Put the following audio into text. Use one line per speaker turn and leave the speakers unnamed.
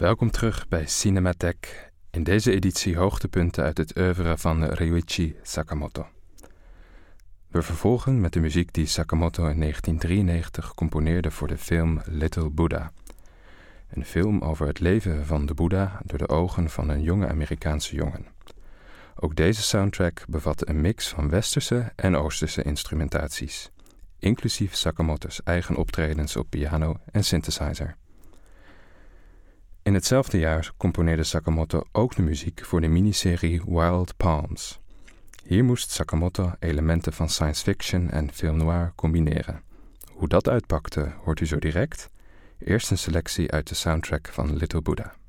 Welkom terug bij Cinematheek. In deze editie hoogtepunten uit het oeuvre van Ryuichi Sakamoto. We vervolgen met de muziek die Sakamoto in 1993 componeerde voor de film Little Buddha. Een film over het leven van de Boeddha door de ogen van een jonge Amerikaanse jongen. Ook deze soundtrack bevat een mix van westerse en oosterse instrumentaties, inclusief Sakamoto's eigen optredens op piano en synthesizer. In hetzelfde jaar componeerde Sakamoto ook de muziek voor de miniserie Wild Palms. Hier moest Sakamoto elementen van science fiction en film noir combineren. Hoe dat uitpakte hoort u zo direct. Eerst een selectie uit de soundtrack van Little Buddha.